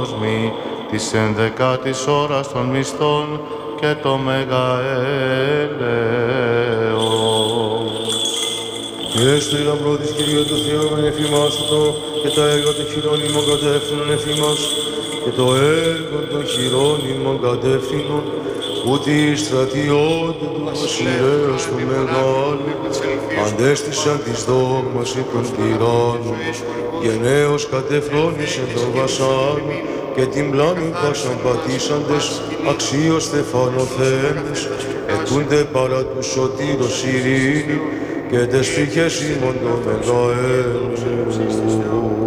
της 11ης ώρας των μισθών και το μεγαέλεος. Και στο λαμπρό της Κυρίου του Θεού με εφημάσωτο και τα έργα των χειρών ημών κατεύθυνον εφήμας και το έργο των χειρών ημών κατεύθυνον ούτε οι στρατιώτε του βασιλέως του μεγάλου αντέστησαν της δόγμαση των τυράννων γενναίος κατεφρόνησε τον βασάνο και την πλάνη πάσαν πατήσαντες αξίως στεφανοθέντες εκούνται παρά του σωτήρος ειρήνη και τες ψυχές ημών το μεγαέλεος.